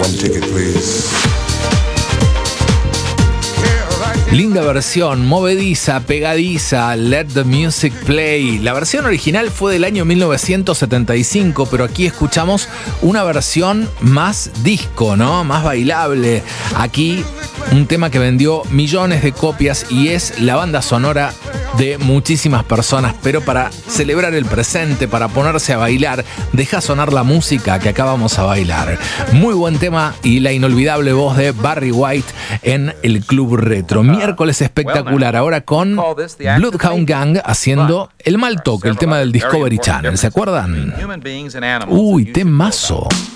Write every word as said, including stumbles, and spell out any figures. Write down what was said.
Linda versión, movediza, pegadiza, Let the Music Play. La versión original fue del año mil novecientos setenta y cinco, pero aquí escuchamos una versión más disco, ¿no? Más bailable. Aquí un tema que vendió millones de copias y es la banda sonora de muchísimas personas, pero para celebrar el presente, para ponerse a bailar, deja sonar la música que acá vamos a bailar. Muy buen tema y la inolvidable voz de Barry White en el Club Retro. Miércoles espectacular, ahora con Bloodhound Gang haciendo El Mal Toque, el tema del Discovery Channel. ¿Se acuerdan? Uy, temazo.